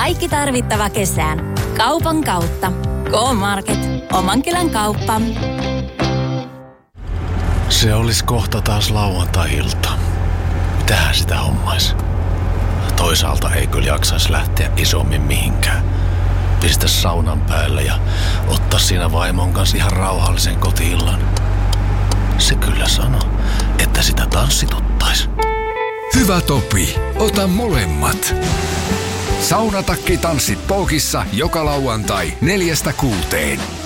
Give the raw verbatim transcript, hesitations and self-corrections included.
Kaikki tarvittava kesään. Kaupan kautta. K-Market. Oman kylän kauppa. Se olisi kohta taas lauantai-ilta. Mitähän sitä hommais? Toisaalta ei kyllä jaksaisi lähteä isommin mihinkään. Pistä saunan päälle ja ottaa siinä vaimon kanssa ihan rauhallisen koti-illan. Se kyllä sanoo, että sitä tanssituttais. Hyvä Topi, ota molemmat. Saunatakki tanssit Poukissa joka lauantai neljästä kuuteen.